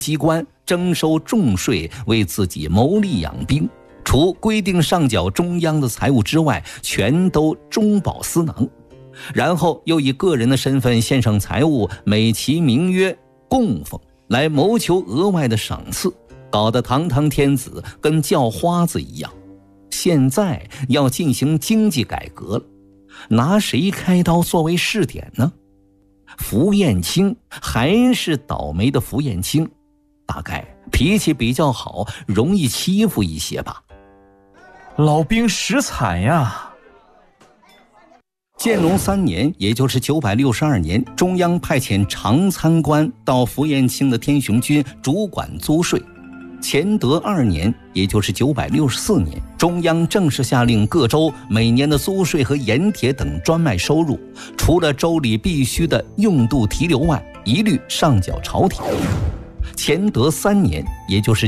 机关征收重税，为自己谋利养兵，除规定上缴中央的财物之外，全都中饱私囊。然后又以个人的身份献上财物，美其名曰供奉，来谋求额外的赏赐，搞得堂堂天子跟叫花子一样。现在要进行经济改革了，拿谁开刀作为试点呢？符彦卿，还是倒霉的符彦卿，大概脾气比较好，容易欺负一些吧。 老兵实惨呀！ 建隆3年，也就是962年，中央派遣常参官到符彦卿的天雄军主管租税。乾德2年，也就是964年，中央正式下令各州每年的租税和盐铁等专卖收入，除了州里必须的用度提留外，一律上缴朝廷。乾德3年，也就是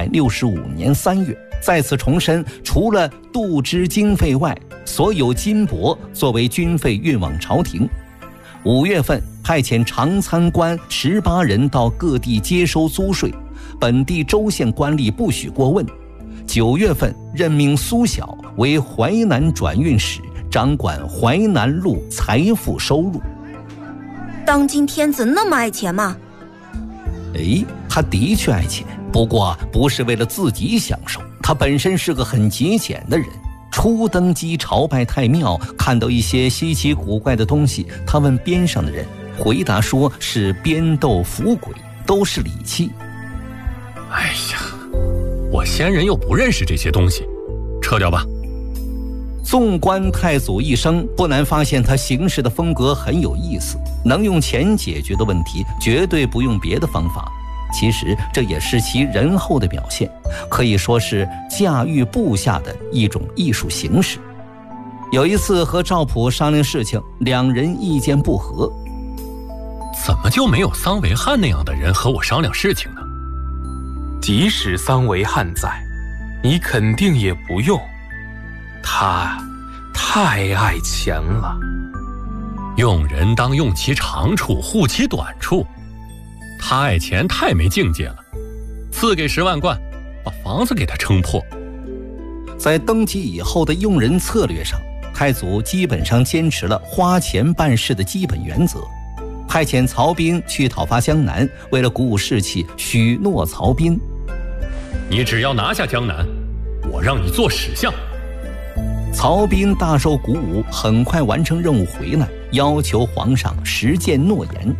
965年3月，再次重申，除了度支经费外，所有金帛作为军费运往朝廷。5月份，派遣常参官18人到各地接收租税，本地州县官吏不许过问。9月份，任命苏晓为淮南转运使，掌管淮南路财富收入。 当今天子那么爱钱吗？ 他的确爱钱，不过不是为了自己享受，他本身是个很节俭的人。初登基朝拜太庙，看到一些稀奇古怪的东西，他问边上的人，回答说是边斗伏鬼，都是礼器。 哎呀，我先人又不认识这些东西，撤掉吧。 纵观太祖一生，不难发现他行事的风格很有意思，能用钱解决的问题，绝对不用别的方法。其实这也是其仁厚的表现，可以说是驾驭部下的一种艺术形式。有一次和赵普商量事情，两人意见不合。 怎么就没有桑维汉那样的人和我商量事情呢？ 即使桑维汉在，你肯定也不用。他太爱钱了。 用人当用其长处，护其短处。他爱钱太没境界了，赐给10万贯，把房子给他撑破。 在登基以后的用人策略上，太祖基本上坚持了花钱办事的基本原则。派遣曹彬去讨伐江南，为了鼓舞士气，许诺曹彬： 你只要拿下江南，我让你做史相。 曹彬大受鼓舞，很快完成任务回来，要求皇上实践诺言。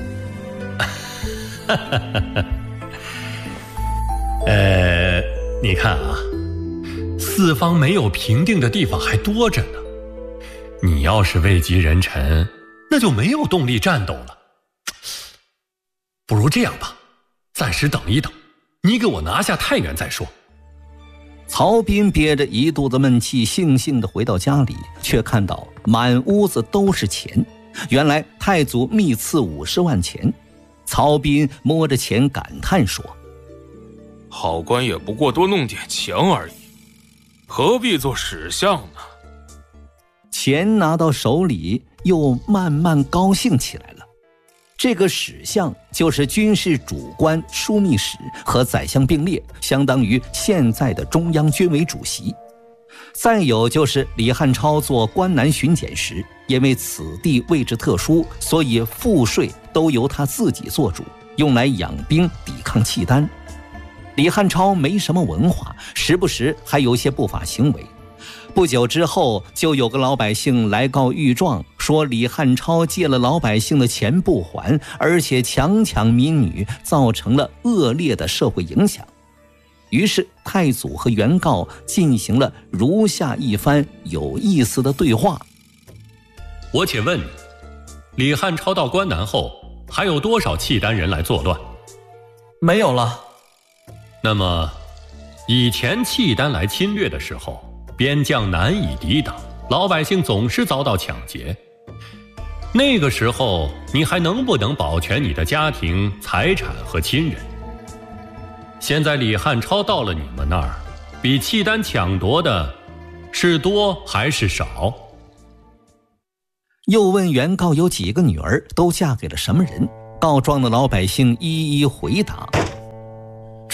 你看啊，四方没有平定的地方还多着呢。你要是位极人臣，那就没有动力战斗了。不如这样吧，暂时等一等，你给我拿下太原再说。 曹彬憋着一肚子闷气，悻悻地回到家里，却看到满屋子都是钱。原来太祖密赐50万钱。曹彬摸着钱感叹说： 好官也不过多弄点钱而已，何必做史相呢？ 钱拿到手里，又慢慢高兴起来了。这个史相就是军事主官、枢密使和宰相并列，相当于现在的中央军委主席。再有就是李汉超做关南巡检时，因为此地位置特殊，所以赋税都由他自己做主，用来养兵抵抗契丹。李汉超没什么文化，时不时还有些不法行为。不久之后，就有个老百姓来告御状，说李汉超借了老百姓的钱不还，而且强抢民女，造成了恶劣的社会影响。于是太祖和原告进行了如下一番有意思的对话。 我且问你，李汉超到关南后，还有多少契丹人来作乱？ 没有了。 那么以前契丹来侵略的时候，边将难以抵挡，老百姓总是遭到抢劫。那个时候你还能不能保全你的家庭、财产和亲人？现在李汉超到了你们那儿，比契丹抢夺的是多还是少？ 又问原告有几个女儿，都嫁给了什么人？告状的老百姓一一回答。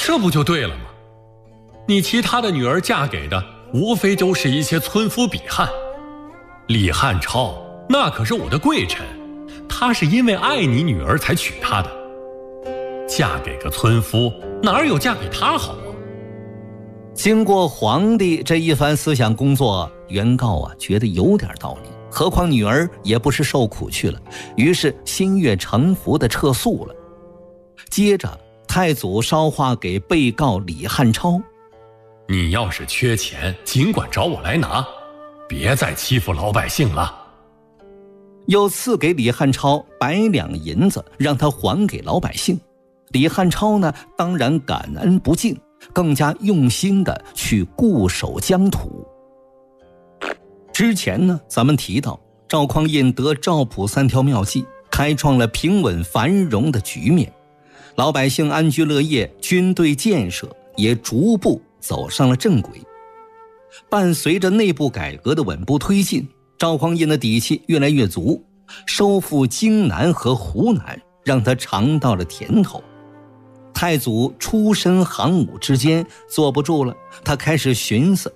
这不就对了吗？你其他的女儿嫁给的无非都是一些村夫比汉，李汉超那可是我的贵臣，他是因为爱你女儿才娶她的，嫁给个村夫哪有嫁给他好啊？ 经过皇帝这一番思想工作，原告觉得有点道理，何况女儿也不是受苦去了，于是心悦诚服地撤诉了。接着太祖捎话给被告李汉超， 你要是缺钱，尽管找我来拿，别再欺负老百姓了。 又赐给李汉超100两银子，让他还给老百姓。李汉超呢，当然感恩不尽，更加用心地去固守疆土。之前呢，咱们提到赵匡胤得赵普3条妙计，开创了平稳繁荣的局面，老百姓安居乐业，军队建设也逐步走上了正轨。伴随着内部改革的稳步推进，赵匡胤的底气越来越足，收复荆南和湖南让他尝到了甜头。太祖出身行伍之间坐不住了，他开始寻思，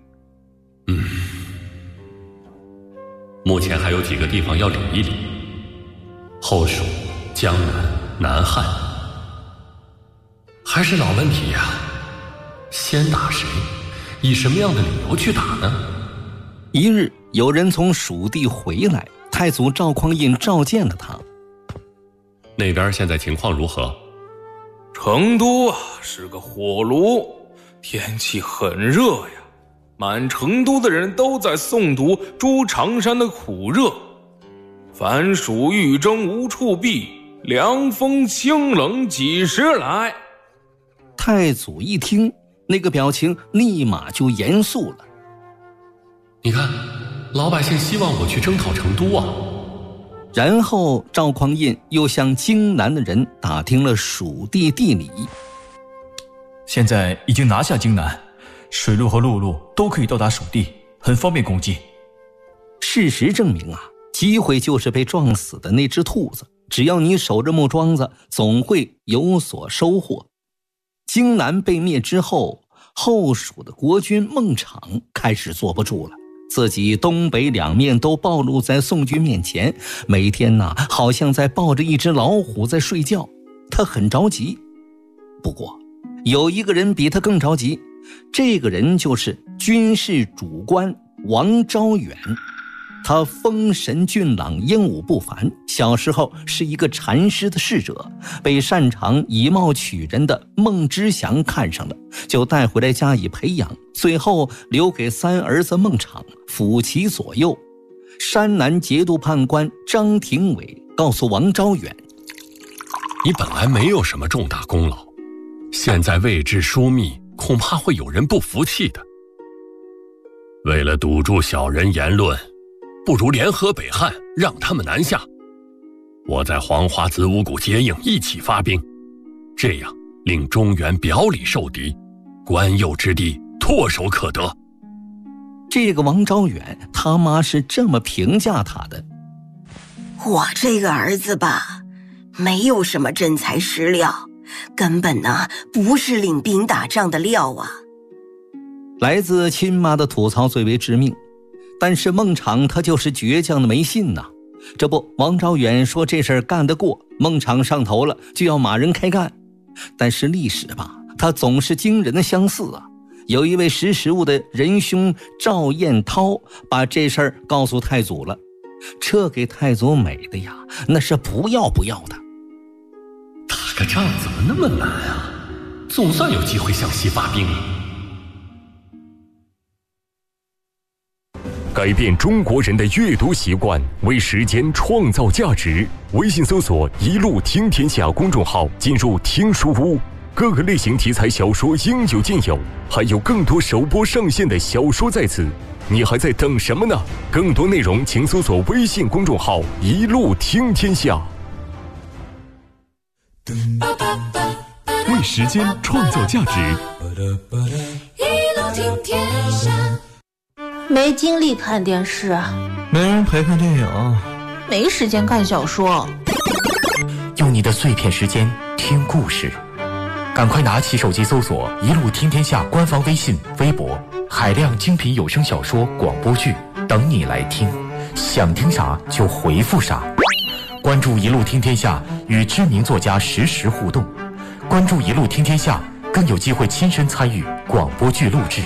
目前还有几个地方要理一理，后蜀、江南、南汉，还是老问题呀。先打谁？以什么样的理由去打呢？ 一日，有人从蜀地回来，太祖赵匡胤召见了他。 那边现在情况如何？ 成都是个火炉，天气很热呀，满成都的人都在诵读朱常山的苦热。凡蜀欲征无处避，凉风清冷几时来？ 太祖一听，那个表情立马就严肃了。 你看，老百姓希望我去征讨成都啊。 然后赵匡胤又向荆南的人打听了蜀地地理。 现在已经拿下荆南，水路和陆路都可以到达蜀地，很方便攻击。 事实证明机会就是被撞死的那只兔子，只要你守着木桩子，总会有所收获。荆南被灭之后，后蜀的国君孟昶开始坐不住了，自己东北两面都暴露在宋军面前，每天好像在抱着一只老虎在睡觉，他很着急。不过有一个人比他更着急，这个人就是军事主官王昭远。他风神俊朗，英武不凡，小时候是一个禅师的侍者，被擅长以貌取人的孟知祥看上了，就带回来加以培养，最后留给3儿子孟昶辅其左右。山南节度判官张廷伟告诉王昭远， 你本来没有什么重大功劳，现在位置疏密，恐怕会有人不服气的。为了堵住小人言论，不如联合北汉，让他们南下。我在黄花子午谷接应，一起发兵，这样令中原表里受敌，关右之地唾手可得。 这个王昭远他妈是这么评价他的： 我这个儿子吧，没有什么真材实料，根本不是领兵打仗的料啊。 来自亲妈的吐槽最为致命，但是孟昶他就是倔强的没信呐。这不，王昭远说这事儿干得过，孟昶上头了，就要马人开干。但是历史吧，它总是惊人的相似啊。有一位识时务的仁兄赵彦涛把这事儿告诉太祖了，这给太祖美的呀，那是不要不要的。 打个仗怎么那么难啊？总算有机会向西发兵了。 改变中国人的阅读习惯，为时间创造价值。微信搜索“一路听天下”公众号，进入听书屋，各个类型题材小说应有尽有，还有更多首播上线的小说在此，你还在等什么呢？更多内容请搜索微信公众号“一路听天下”。为时间创造价值， 一路听天下。 没精力看电视， 没人陪看电影， 没时间看小说， 用你的碎片时间听故事， 赶快拿起手机搜索“一路听天下”官方微信、微博，海量精品有声小说、广播剧等你来听，想听啥就回复啥。关注“一路听天下”，与知名作家实时互动。关注“一路听天下”，更有机会亲身参与广播剧录制。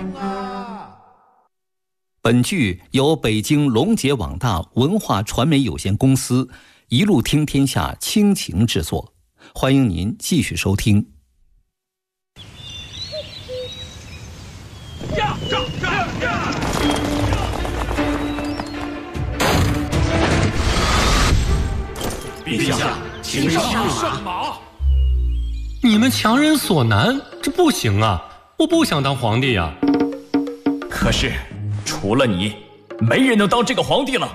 本剧由北京龙杰网大文化传媒有限公司一路听天下倾情制作，欢迎您继续收听。 陛下，请上马。 你们强人所难，这不行啊！我不想当皇帝呀。 可是，除了你，没人能当这个皇帝了。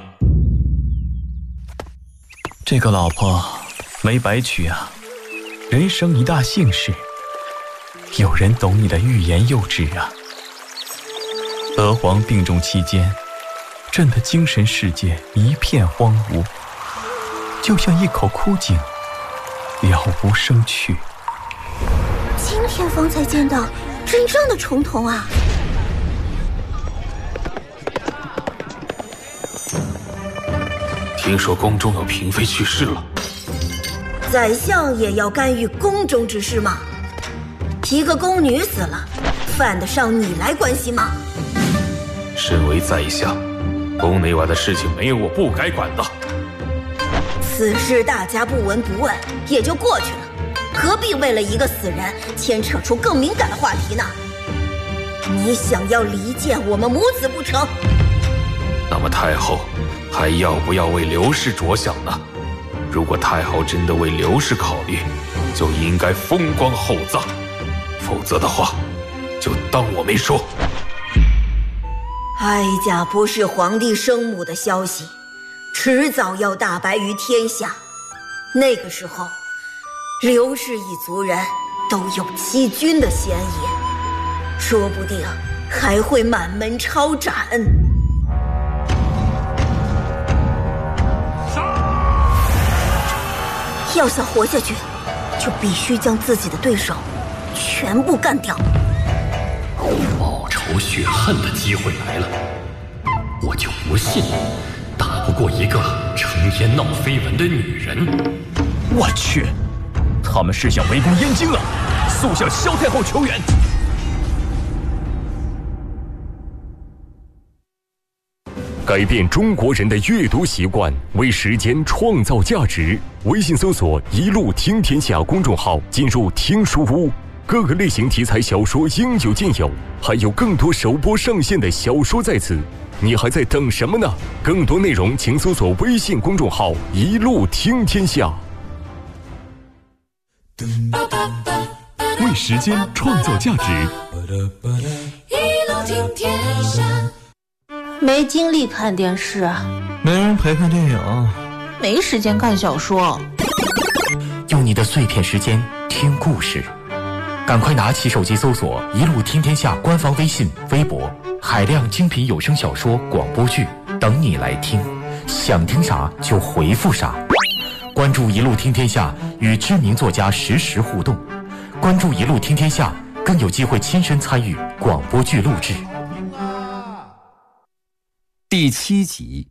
这个老婆没白娶啊，人生一大幸事，有人懂你的欲言又止啊。娥皇病重期间，朕的精神世界一片荒芜，就像一口枯井，了无生趣。 今天方才见到真正的重瞳啊！ 听说宫中有嫔妃去世了， 宰相也要干预宫中之事吗？一个宫女死了，犯得上你来关心吗？ 身为宰相，宫内外的事情没有我不该管的。 此事大家不闻不问也就过去了，何必为了一个死人牵扯出更敏感的话题呢？你想要离间我们母子不成？ 那么太后还要不要为刘氏着想呢？如果太后真的为刘氏考虑，就应该风光厚葬，否则的话，就当我没说。 哀家不是皇帝生母的消息，迟早要大白于天下。那个时候，刘氏一族人都有欺君的嫌疑，说不定还会满门抄斩。要想活下去，就必须将自己的对手全部干掉。 报仇雪恨的机会来了，我就不信打不过一个成天闹绯闻的女人。 我去，他们是想围攻燕京啊！速向萧太后求援。 改变中国人的阅读习惯，为时间创造价值。微信搜索“一路听天下”公众号，进入听书屋，各个类型题材小说应有尽有，还有更多首播上线的小说在此，你还在等什么呢？更多内容请搜索微信公众号“一路听天下”。为时间创造价值， 一路听天下。 没精力看电视， 没人陪看电影， 没时间看小说， 用你的碎片时间听故事，赶快拿起手机搜索“一路听天下”官方微信、微博，海量精品有声小说、广播剧等你来听，想听啥就回复啥。关注“一路听天下”，与知名作家实时互动。关注“一路听天下”，更有机会亲身参与广播剧录制。 第7集。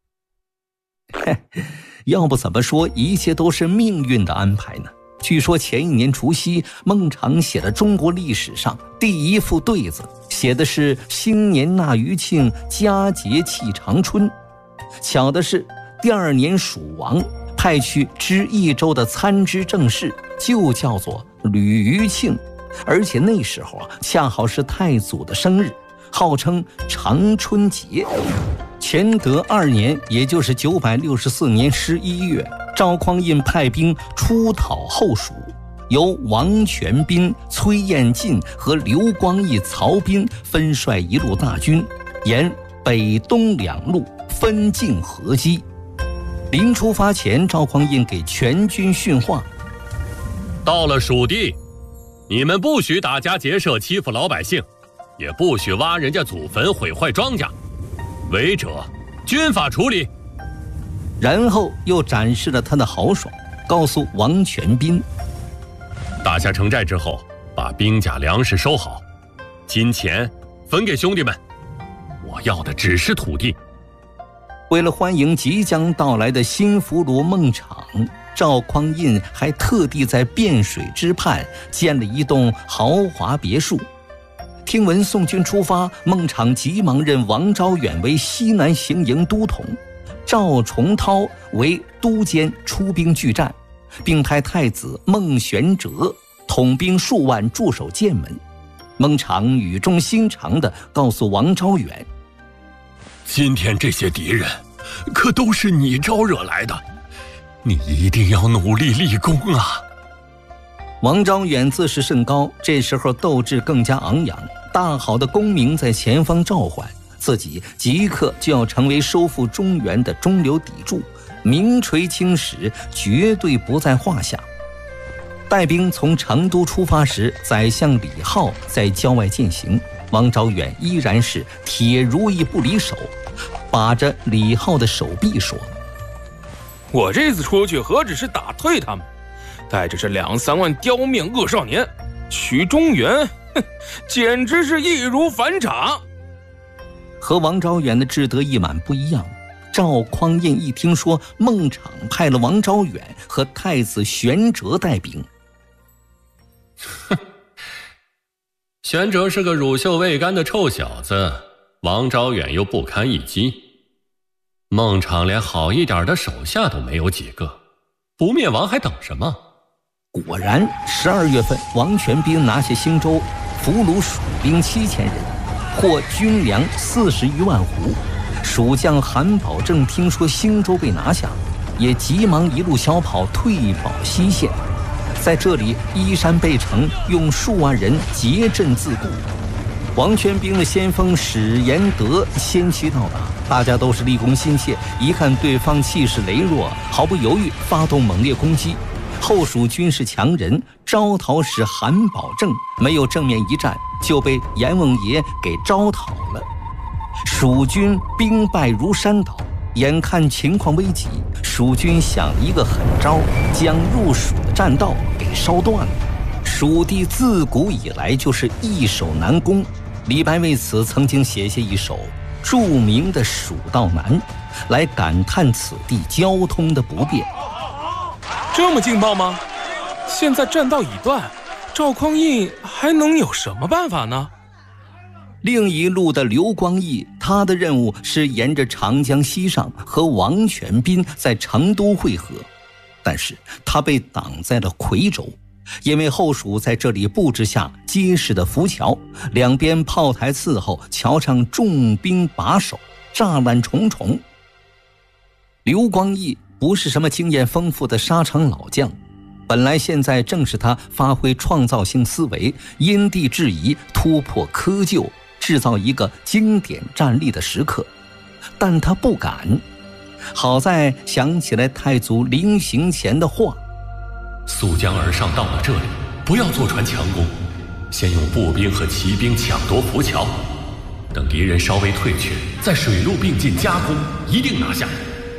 要不怎么说一切都是命运的安排呢？据说前一年除夕，孟昶写了中国历史上第一副对子，写的是新年纳余庆，佳节气长春。巧的是，第2年蜀王派去知益州的参知政事就叫做吕余庆，而且那时候恰好是太祖的生日，号称长春节。乾德2年，也就是964年11月，赵匡胤派兵出讨后蜀，由王全斌、崔彦进和刘光义、曹彬分率一路大军，沿北东2路分进合击。临出发前，赵匡胤给全军训话： 到了蜀地，你们不许打家劫舍欺负老百姓，也不许挖人家祖坟毁坏庄稼，违者军法处理。 然后又展示了他的豪爽，告诉王全斌： 打下城寨之后，把兵甲粮食收好，金钱分给兄弟们。我要的只是土地。 为了欢迎即将到来的新俘虏孟昶，赵匡胤还特地在汴水之畔建了一栋豪华别墅。听闻宋军出发，孟昶急忙任王昭远为西南行营都统，赵重涛为都监出兵拒战，并派太子孟玄哲统兵数万驻守剑门。孟昶语重心长地告诉王昭远， 今天这些敌人可都是你招惹来的，你一定要努力立功啊！ 王昭远自视甚高，这时候斗志更加昂扬，大好的功名在前方召唤，自己即刻就要成为收复中原的中流砥柱，名垂青史，绝对不在话下。带兵从成都出发时，宰相李浩在郊外践行，王昭远依然是铁如意不离手，把着李浩的手臂说： 我这次出去何止是打退他们，带着这2、3万刁面恶少年取中原，简直是易如反掌。 和王昭远的志得意满不一样，赵匡胤一听说孟昶派了王昭远和太子玄哲带兵， 玄哲是个乳臭未干的臭小子，王昭远又不堪一击，孟昶连好一点的手下都没有几个，不灭亡还等什么？ 果然12月份，王全斌拿下兴州，俘虏蜀兵7000人，获军粮40余万斛。蜀将韩保正听说兴州被拿下，也急忙一路小跑退保西线。在这里，依山背城，用数万人结阵自固。王全斌的先锋史延德先期到达，大家都是立功心切，一看对方气势羸弱，毫不犹豫发动猛烈攻击。后蜀军事强人招讨使韩保正没有正面一战，就被阎王爷给招讨了。蜀军兵败如山倒，眼看情况危急，蜀军想了一个狠招，将入蜀的栈道给烧断了。蜀地自古以来就是易守难攻，李白为此曾经写下一首著名的《蜀道难》，来感叹此地交通的不便。 这么劲爆吗？现在栈道已断，赵匡胤还能有什么办法呢？ 另一路的刘光义，他的任务是沿着长江西上和王全斌在成都会合，但是他被挡在了夔州，因为后蜀在这里布置下结实的浮桥，两边炮台伺候，桥上重兵把守，栅栏重重。刘光义不是什么经验丰富的沙场老将，本来现在正是他发挥创造性思维，因地制宜，突破窠臼，制造一个经典战例的时刻，但他不敢。好在想起来太祖临行前的话： 溯江而上到了这里，不要坐船强攻，先用步兵和骑兵抢夺浮桥，等敌人稍微退却，再水陆并进夹攻，一定拿下。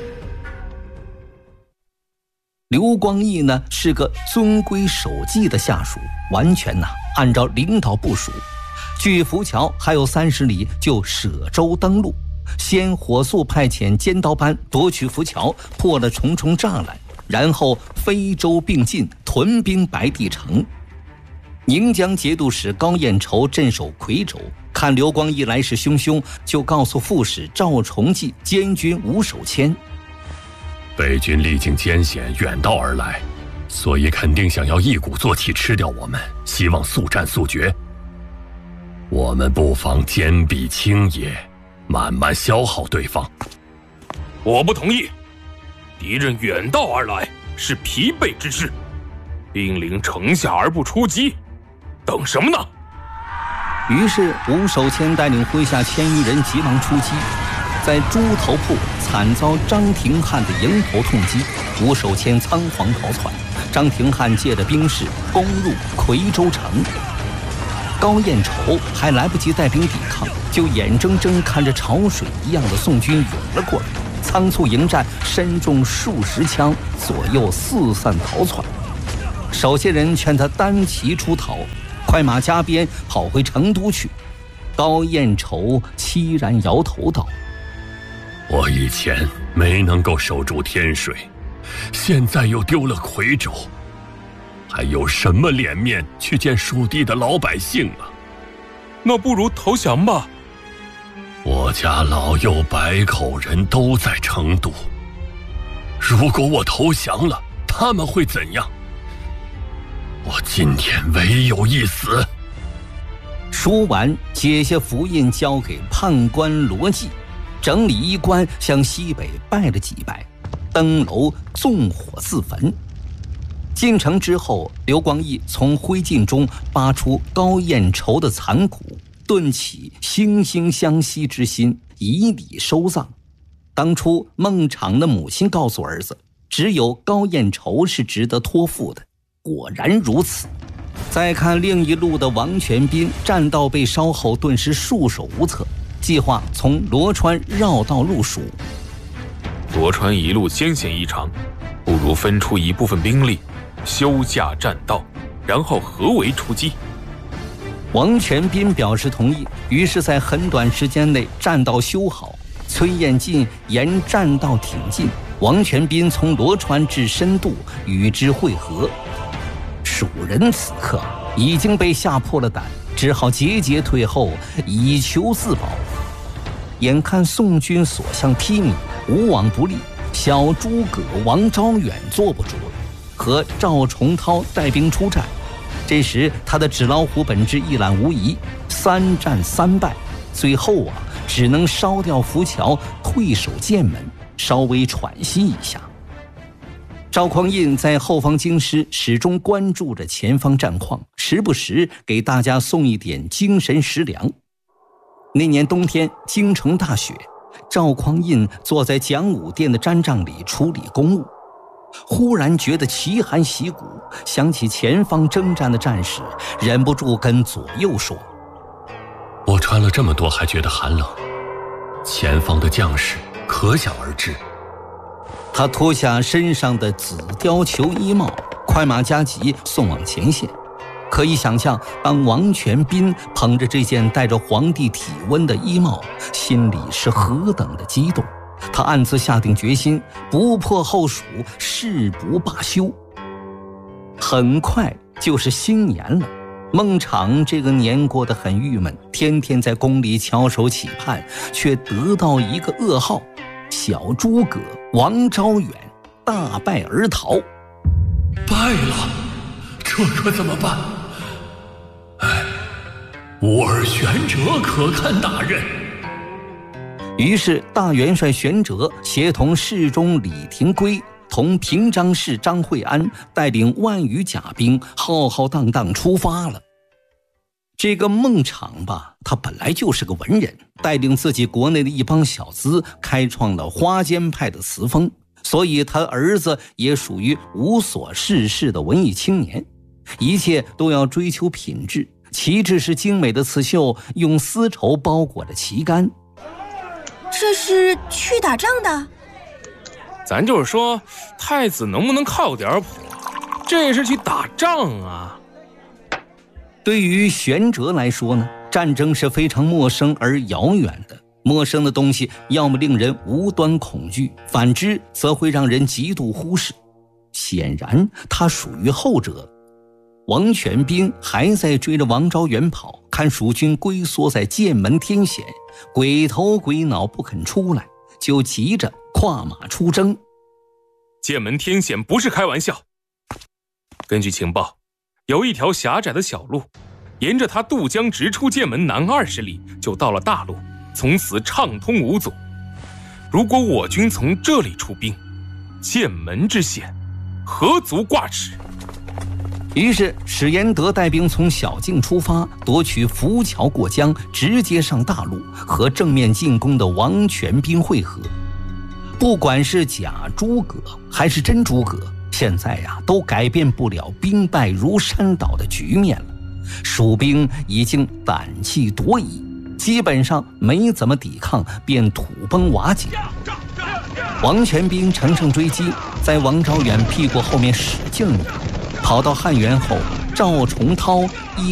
刘光义呢是个遵规守纪的下属，完全按照领导部署，距浮桥还有30里就舍舟登陆，先火速派遣尖刀班夺取浮桥，破了重重栅栏，然后飞舟并进，屯兵白帝城。宁江节度使高彦筹镇守夔州，看刘光义来势汹汹，就告诉副使赵崇济监军吴守谦： 北军历经艰险，远道而来，所以肯定想要一鼓作气吃掉我们，希望速战速决。我们不妨坚壁清野，慢慢消耗对方。 我不同意，敌人远道而来，是疲惫之至，兵临城下而不出击，等什么呢？ 于是吴守谦带领麾下1000余人急忙出击，在猪头铺惨遭张廷翰的迎头痛击，吴守谦仓皇逃窜，张廷翰借着兵势攻入夔州城。高彦筹还来不及带兵抵抗，就眼睁睁看着潮水一样的宋军涌了过来，仓促迎战，身中数十枪，左右四散逃窜。 手下人劝他单骑出逃，快马加鞭跑回成都去。高彦筹凄然摇头道： 我以前没能够守住天水，现在又丢了夔州，还有什么脸面去见蜀地的老百姓啊？ 那不如投降吧。 我家老幼百口人都在成都，如果我投降了，他们会怎样？我今天唯有一死。 说完，解下符印交给判官罗辑，整理衣冠，向西北拜了几拜，登楼纵火自焚。进城之后，刘光义从灰烬中扒出高彦筹的残骨，顿起惺惺相惜之心，以礼收葬。当初孟昶的母亲告诉儿子，只有高彦筹是值得托付的，果然如此。再看另一路的王全斌，栈道被烧后顿时束手无策，计划从罗川绕道入蜀。 罗川一路艰险异常，不如分出一部分兵力修架栈道，然后合围出击。 王全斌表示同意，于是在很短时间内栈道修好。崔彦进沿栈道挺进，王全斌从罗川至深渡与之会合。蜀人此刻已经被吓破了胆，只好节节退后，以求自保。眼看宋军所向披靡，无往不利，小诸葛王昭远坐不住了，和赵重涛带兵出战。这时他的纸老虎本质一览无遗，3战3败，最后只能烧掉浮桥，退守剑门，稍微喘息一下。赵匡胤在后方京师始终关注着前方战况，时不时给大家送一点精神食粮。那年冬天，京城大雪，赵匡胤坐在讲武殿的毡帐里处理公务，忽然觉得奇寒袭骨，想起前方征战的战士，忍不住跟左右说： 我穿了这么多还觉得寒冷，前方的将士可想而知。 他脱下身上的紫貂裘衣帽，快马加急送往前线。可以想象，当王全斌捧着这件带着皇帝体温的衣帽，心里是何等的激动。他暗自下定决心，不破后蜀，誓不罢休。很快就是新年了，孟昶这个年过得很郁闷，天天在宫里翘首企盼，却得到一个噩耗：小诸葛王昭远大败而逃。 败了，这可怎么办？吾儿玄哲可堪大任。 于是大元帅玄哲协同侍中李廷圭同平章事张惠安带领万余甲兵浩浩荡荡出发了。这个孟昶吧，他本来就是个文人，带领自己国内的一帮小资开创了花间派的词风，所以他儿子也属于无所事事的文艺青年，一切都要追求品质。旗帜是精美的刺绣，用丝绸包裹着旗杆。 这是去打仗的？ 咱就是说，太子能不能靠点谱？这是去打仗啊！ 对于玄哲来说呢，战争是非常陌生而遥远的。陌生的东西要么令人无端恐惧，反之则会让人极度忽视。显然他属于后者。王全斌还在追着王昭远跑，看蜀军龟缩在剑门天险，鬼头鬼脑不肯出来，就急着跨马出征。 剑门天险不是开玩笑。根据情报，有一条狭窄的小路，沿着它渡江直出剑门南20里，就到了大路，从此畅通无阻。如果我军从这里出兵，剑门之险何足挂齿。 于是史延德带兵从小径出发，夺取浮桥过江，直接上大路，和正面进攻的王全斌会合。不管是假诸葛还是真诸葛，现在都改变不了兵败如山倒的局面了。蜀兵已经胆气夺矣，基本上没怎么抵抗，便土崩瓦解。王全斌乘胜追击，在王昭远屁股后面使劲撵， 跑到汉源后，赵重涛依